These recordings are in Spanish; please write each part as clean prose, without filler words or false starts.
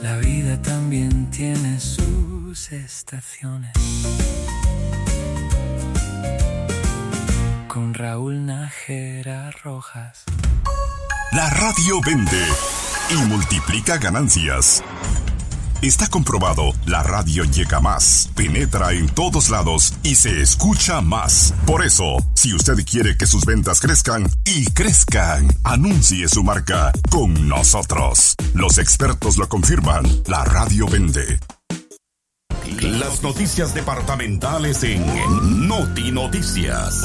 La vida también tiene sus estaciones. Con Raúl Nájera Rojas. La radio vende y multiplica ganancias. Está comprobado, la radio llega más, penetra en todos lados y se escucha más. Por eso, si usted quiere que sus ventas crezcan y crezcan, anuncie su marca con nosotros. Los expertos lo confirman, la radio vende. Las noticias departamentales en Noti Noticias.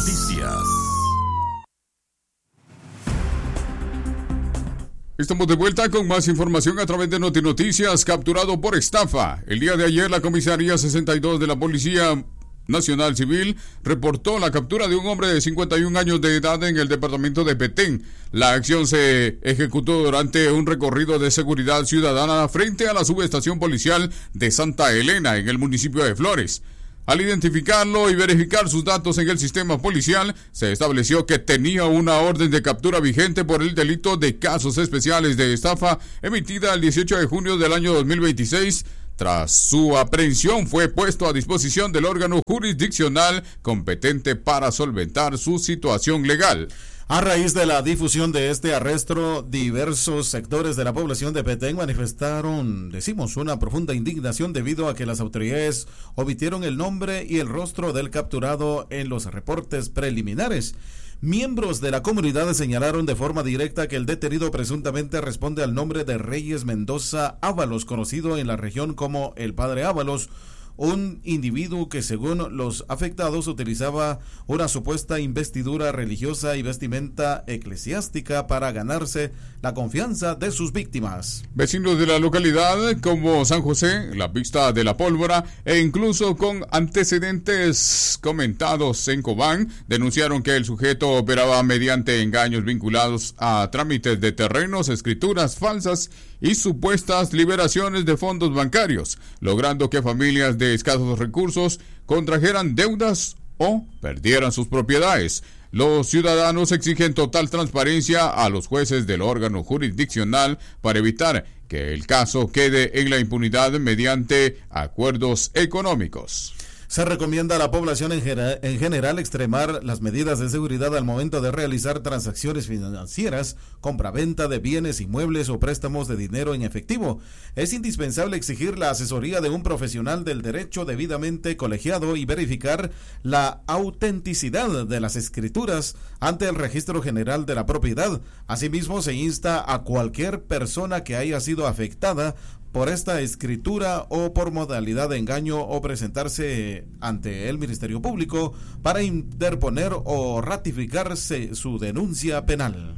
Estamos de vuelta con más información a través de Noti Noticias. Capturado por estafa. El día de ayer, la Comisaría 62 de la Policía Nacional Civil reportó la captura de un hombre de 51 años de edad en el departamento de Petén. La acción se ejecutó durante un recorrido de seguridad ciudadana frente a la subestación policial de Santa Elena, en el municipio de Flores. Al identificarlo y verificar sus datos en el sistema policial, se estableció que tenía una orden de captura vigente por el delito de casos especiales de estafa emitida el 18 de junio del año 2026. Tras su aprehensión, fue puesto a disposición del órgano jurisdiccional competente para solventar su situación legal. A raíz de la difusión de este arresto, diversos sectores de la población de Petén manifestaron, una profunda indignación debido a que las autoridades omitieron el nombre y el rostro del capturado en los reportes preliminares. Miembros de la comunidad señalaron de forma directa que el detenido presuntamente responde al nombre de Reyes Mendoza Ábalos, conocido en la región como el Padre Ábalos, un individuo que, según los afectados, utilizaba una supuesta investidura religiosa y vestimenta eclesiástica para ganarse la confianza de sus víctimas. Vecinos de la localidad como San José, la Pista de la Pólvora e incluso con antecedentes comentados en Cobán, denunciaron que el sujeto operaba mediante engaños vinculados a trámites de terrenos, escrituras falsas y supuestas liberaciones de fondos bancarios, logrando que familias de escasos recursos contrajeran deudas o perdieran sus propiedades. Los ciudadanos exigen total transparencia a los jueces del órgano jurisdiccional para evitar que el caso quede en la impunidad mediante acuerdos económicos. Se recomienda a la población en general extremar las medidas de seguridad al momento de realizar transacciones financieras, compra-venta de bienes inmuebles o préstamos de dinero en efectivo. Es indispensable exigir la asesoría de un profesional del derecho debidamente colegiado y verificar la autenticidad de las escrituras ante el Registro General de la Propiedad. Asimismo, se insta a cualquier persona que haya sido afectada por esta escritura o por modalidad de engaño o presentarse ante el Ministerio Público para interponer o ratificarse su denuncia penal.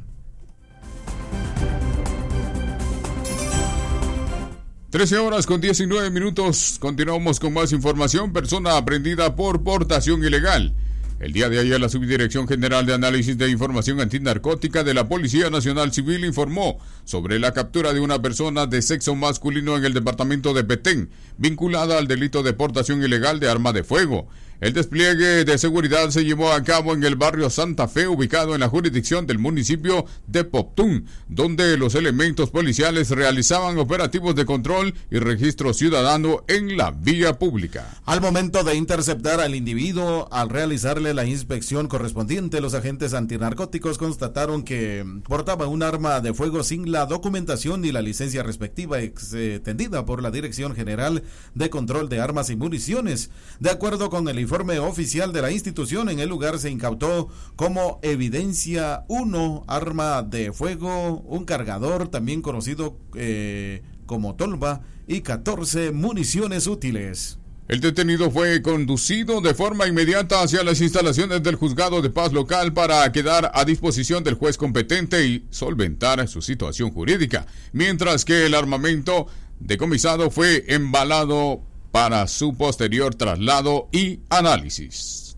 13:19. Continuamos con más información. Persona aprehendida por portación ilegal. El día de ayer, la Subdirección General de Análisis de Información Antinarcótica de la Policía Nacional Civil informó sobre la captura de una persona de sexo masculino en el departamento de Petén, vinculada al delito de portación ilegal de arma de fuego. El despliegue de seguridad se llevó a cabo en el barrio Santa Fe, ubicado en la jurisdicción del municipio de Poptún, donde los elementos policiales realizaban operativos de control y registro ciudadano en la vía pública. Al momento de interceptar al individuo, al realizarle la inspección correspondiente, los agentes antinarcóticos constataron que portaba un arma de fuego sin la documentación ni la licencia respectiva extendida por la Dirección General de Control de Armas y Municiones. De acuerdo con el informe oficial de la institución, en el lugar se incautó como evidencia 1 arma de fuego, un cargador también conocido como tolva y 14 municiones útiles. El detenido fue conducido de forma inmediata hacia las instalaciones del Juzgado de Paz local para quedar a disposición del juez competente y solventar su situación jurídica, mientras que el armamento decomisado fue embalado para su posterior traslado y análisis.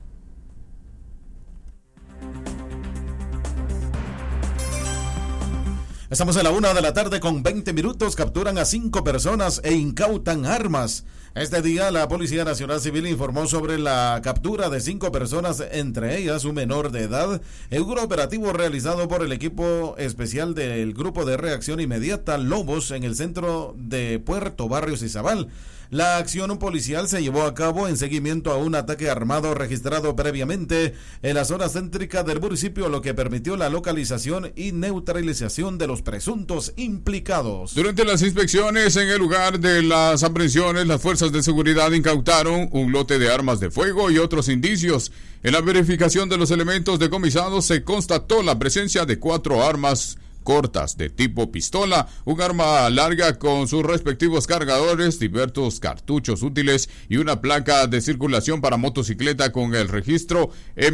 Estamos a la 1:00 con 20 minutos. Capturan a 5 personas e incautan armas. Este día la Policía Nacional Civil informó sobre la captura de 5 personas, entre ellas un menor de edad, en un operativo realizado por el equipo especial del Grupo de Reacción Inmediata Lobos en el centro de Puerto Barrios Izabal. La acción policial se llevó a cabo en seguimiento a un ataque armado registrado previamente en la zona céntrica del municipio, lo que permitió la localización y neutralización de los presuntos implicados. Durante las inspecciones en el lugar de las aprehensiones, las fuerzas de seguridad incautaron un lote de armas de fuego y otros indicios. En la verificación de los elementos decomisados se constató la presencia de 4 armas cortas de tipo pistola, un arma larga con sus respectivos cargadores, diversos cartuchos útiles y una placa de circulación para motocicleta con el registro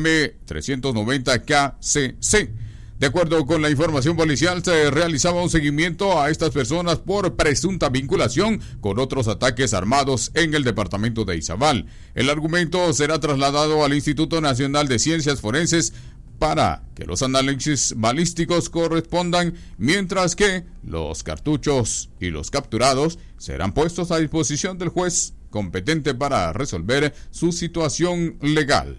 M390KCC. De acuerdo con la información policial, se realizaba un seguimiento a estas personas por presunta vinculación con otros ataques armados en el departamento de Izabal. El argumento será trasladado al Instituto Nacional de Ciencias Forenses para que los análisis balísticos correspondan, mientras que los cartuchos y los capturados serán puestos a disposición del juez competente para resolver su situación legal.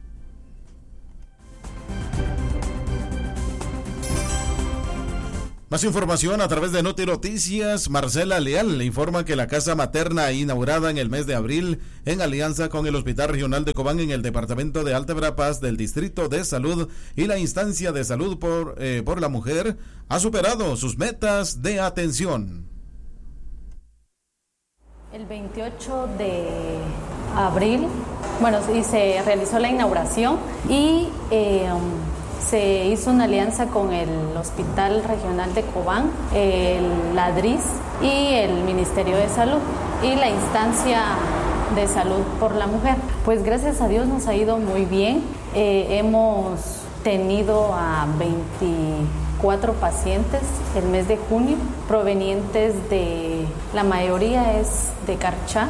Más información a través de Noti Noticias. Marcela Leal le informa que la casa materna inaugurada en el mes de abril en alianza con el Hospital Regional de Cobán en el departamento de Alta Verapaz del Distrito de Salud y la instancia de salud por la mujer ha superado sus metas de atención. El 28 de abril, se realizó la inauguración y se hizo una alianza con el Hospital Regional de Cobán, la DRIS y el Ministerio de Salud y la instancia de salud por la mujer. Pues gracias a Dios nos ha ido muy bien. Hemos tenido a 24 pacientes el mes de junio, provenientes de, la mayoría es de Carchá.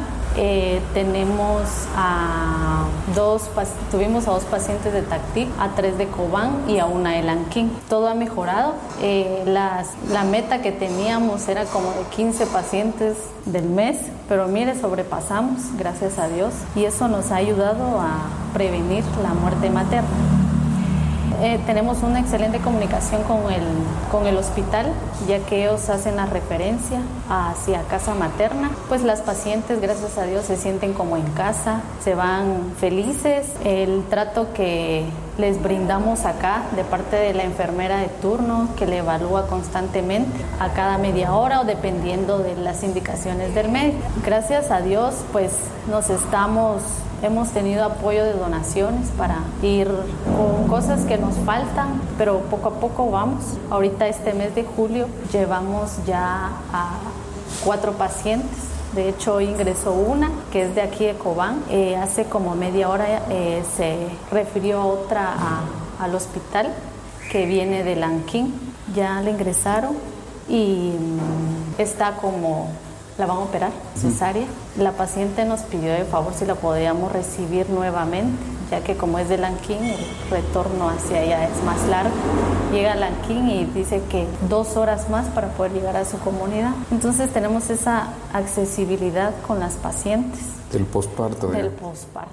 Tuvimos a 2 pacientes de Tactic, a 3 de Cobán y a 1 de Lanquín. Todo ha mejorado. La meta que teníamos era como de 15 pacientes del mes, pero mire, sobrepasamos, gracias a Dios, y eso nos ha ayudado a prevenir la muerte materna. Tenemos una excelente comunicación con el hospital, ya que ellos hacen la referencia hacia casa materna. Pues las pacientes, gracias a Dios, se sienten como en casa, se van felices. El trato que les brindamos acá de parte de la enfermera de turno, que le evalúa constantemente a cada media hora o dependiendo de las indicaciones del médico. Gracias a Dios, pues hemos tenido apoyo de donaciones para ir con cosas que nos faltan, pero poco a poco vamos. Ahorita este mes de julio llevamos ya a 4 pacientes. De hecho, hoy ingresó una que es de aquí de Cobán. Hace como media hora se refirió otra al hospital que viene de Lanquín. Ya la ingresaron y está como... la van a operar, cesárea. La paciente nos pidió de favor si la podíamos recibir nuevamente, ya que como es de Lanquín, el retorno hacia allá es más largo. Llega a Lanquín y dice que 2 horas más para poder llegar a su comunidad. Entonces tenemos esa accesibilidad con las pacientes. Del posparto. Del posparto.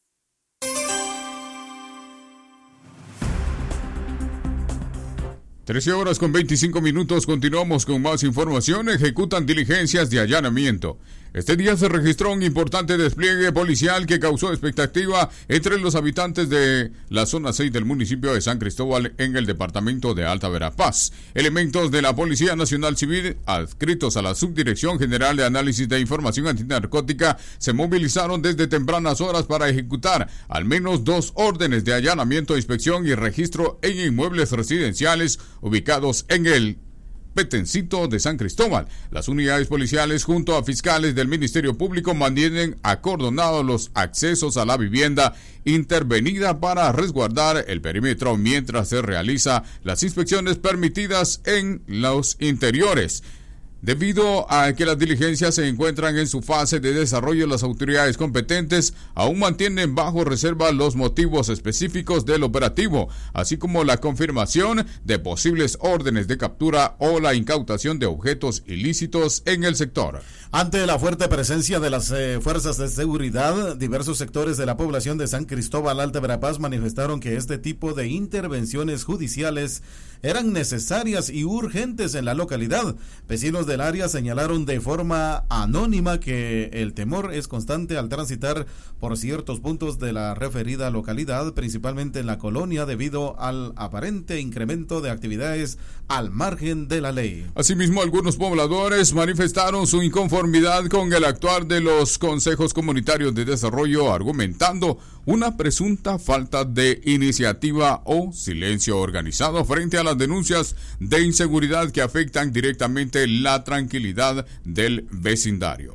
13:25. Continuamos con más información. Ejecutan diligencias de allanamiento. Este día se registró un importante despliegue policial que causó expectativa entre los habitantes de la zona 6 del municipio de San Cristóbal en el departamento de Alta Verapaz. Elementos de la Policía Nacional Civil, adscritos a la Subdirección General de Análisis de Información Antinarcótica, se movilizaron desde tempranas horas para ejecutar al menos 2 órdenes de allanamiento, inspección y registro en inmuebles residenciales ubicados en el Petencito de San Cristóbal. Las unidades policiales junto a fiscales del Ministerio Público mantienen acordonados los accesos a la vivienda intervenida para resguardar el perímetro mientras se realiza las inspecciones permitidas en los interiores. Debido a que las diligencias se encuentran en su fase de desarrollo, las autoridades competentes aún mantienen bajo reserva los motivos específicos del operativo, así como la confirmación de posibles órdenes de captura o la incautación de objetos ilícitos en el sector. Ante la fuerte presencia de las fuerzas de seguridad, diversos sectores de la población de San Cristóbal Alta Verapaz manifestaron que este tipo de intervenciones judiciales eran necesarias y urgentes en la localidad. Vecinos del área señalaron de forma anónima que el temor es constante al transitar por ciertos puntos de la referida localidad, principalmente en la colonia, debido al aparente incremento de actividades al margen de la ley. Asimismo, algunos pobladores manifestaron su inconformidad con el actuar de los consejos comunitarios de desarrollo, argumentando una presunta falta de iniciativa o silencio organizado frente a las denuncias de inseguridad que afectan directamente la tranquilidad del vecindario.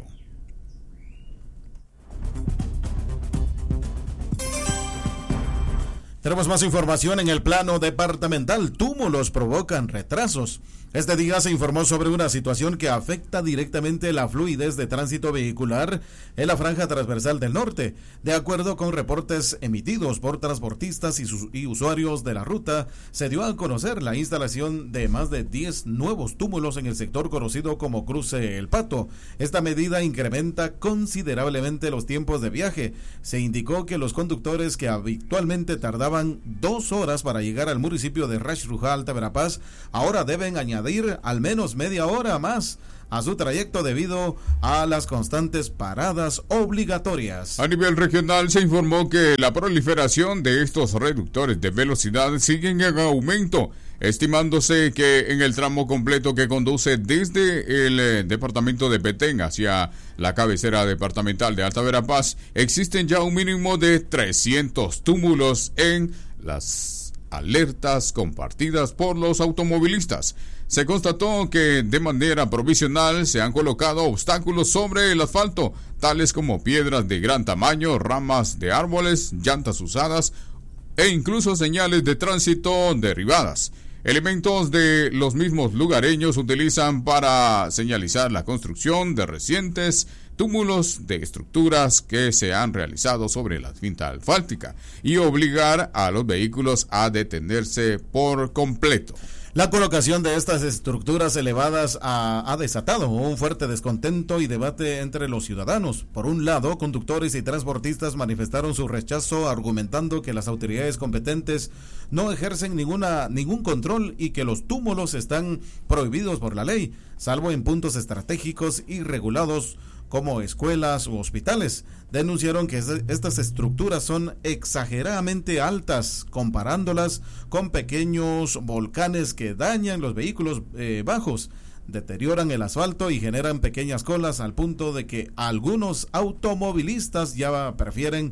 Tenemos más información en el plano departamental. Túmulos provocan retrasos. Este día se informó sobre una situación que afecta directamente la fluidez de tránsito vehicular en la franja transversal del norte. De acuerdo con reportes emitidos por transportistas y usuarios de la ruta, se dio a conocer la instalación de más de 10 nuevos túmulos en el sector conocido como Cruce El Pato. Esta medida incrementa considerablemente los tiempos de viaje. Se indicó que los conductores que habitualmente tardaban 2 horas para llegar al municipio de Rashruja, Alta Verapaz, ahora deben añadir al menos media hora más a su trayecto debido a las constantes paradas obligatorias. A nivel regional se informó que la proliferación de estos reductores de velocidad siguen en aumento, estimándose que en el tramo completo que conduce desde el departamento de Petén hacia la cabecera departamental de Alta Verapaz existen ya un mínimo de 300 túmulos en las alertas compartidas por los automovilistas. Se constató que de manera provisional se han colocado obstáculos sobre el asfalto, tales como piedras de gran tamaño, ramas de árboles, llantas usadas e incluso señales de tránsito derribadas. Elementos de los mismos lugareños utilizan para señalizar la construcción de recientes túmulos de estructuras que se han realizado sobre la cinta asfáltica y obligar a los vehículos a detenerse por completo. La colocación de estas estructuras elevadas ha desatado un fuerte descontento y debate entre los ciudadanos. Por un lado, conductores y transportistas manifestaron su rechazo argumentando que las autoridades competentes no ejercen ningún control y que los túmulos están prohibidos por la ley, salvo en puntos estratégicos y regulados como escuelas u hospitales. Denunciaron que estas estructuras son exageradamente altas, comparándolas con pequeños volcanes que dañan los vehículos bajos, deterioran el asfalto y generan pequeñas colas, al punto de que algunos automovilistas ya prefieren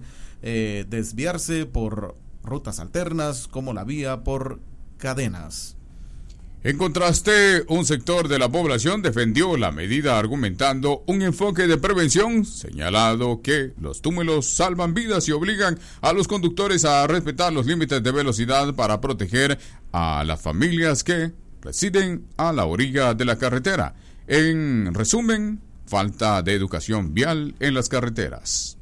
desviarse por rutas alternas, como la vía por cadenas. En contraste, un sector de la población defendió la medida argumentando un enfoque de prevención, señalado que los túmulos salvan vidas y obligan a los conductores a respetar los límites de velocidad para proteger a las familias que residen a la orilla de la carretera. En resumen, falta de educación vial en las carreteras.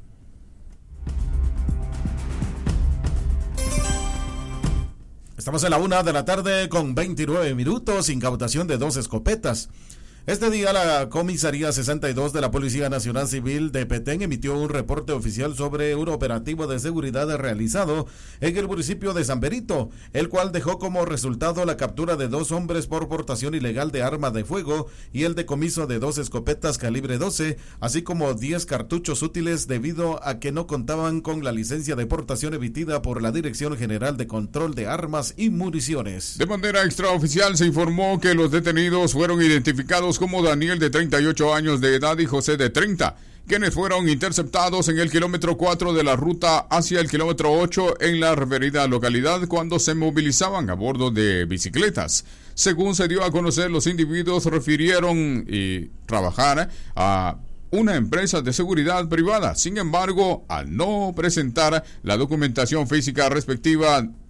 Estamos en la 1:00 con 29 minutos, incautación de 2 escopetas. Este día la Comisaría 62 de la Policía Nacional Civil de Petén emitió un reporte oficial sobre un operativo de seguridad realizado en el municipio de San Benito, el cual dejó como resultado la captura de 2 hombres por portación ilegal de arma de fuego y el decomiso de 2 escopetas calibre 12, así como 10 cartuchos útiles debido a que no contaban con la licencia de portación emitida por la Dirección General de Control de Armas y Municiones. De manera extraoficial se informó que los detenidos fueron identificados como Daniel, de 38 años de edad, y José, de 30, quienes fueron interceptados en el kilómetro 4 de la ruta hacia el kilómetro 8 en la referida localidad cuando se movilizaban a bordo de bicicletas. Según se dio a conocer, los individuos refirieron trabajar a una empresa de seguridad privada. Sin embargo, al no presentar la documentación física respectiva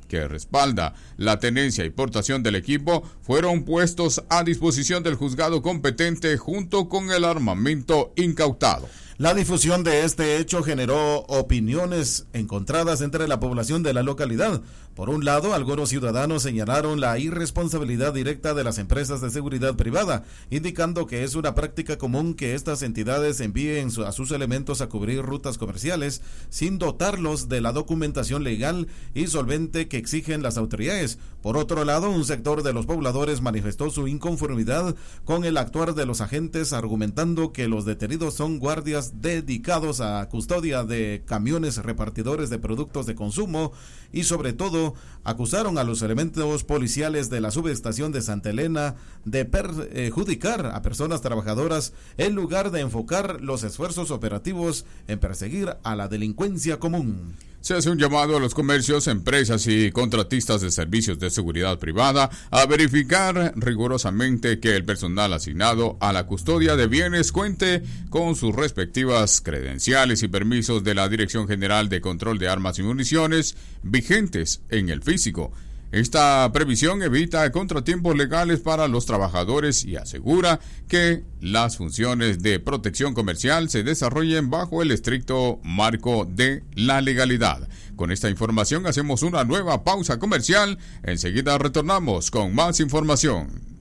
que respalda la tenencia y portación del equipo fueron puestos a disposición del juzgado competente junto con el armamento incautado. La difusión de este hecho generó opiniones encontradas entre la población de la localidad. Por un lado, algunos ciudadanos señalaron la irresponsabilidad directa de las empresas de seguridad privada, indicando que es una práctica común que estas entidades envíen a sus elementos a cubrir rutas comerciales sin dotarlos de la documentación legal y solvente que exigen las autoridades. Por otro lado, un sector de los pobladores manifestó su inconformidad con el actuar de los agentes, argumentando que los detenidos son guardias dedicados a custodia de camiones repartidores de productos de consumo y sobre todo acusaron a los elementos policiales de la subestación de Santa Elena de perjudicar a personas trabajadoras en lugar de enfocar los esfuerzos operativos en perseguir a la delincuencia común. Se hace un llamado a los comercios, empresas y contratistas de servicios de seguridad privada a verificar rigurosamente que el personal asignado a la custodia de bienes cuente con sus respectivas credenciales y permisos de la Dirección General de Control de Armas y Municiones vigentes en el físico. Esta previsión evita contratiempos legales para los trabajadores y asegura que las funciones de protección comercial se desarrollen bajo el estricto marco de la legalidad. Con esta información hacemos una nueva pausa comercial. Enseguida retornamos con más información.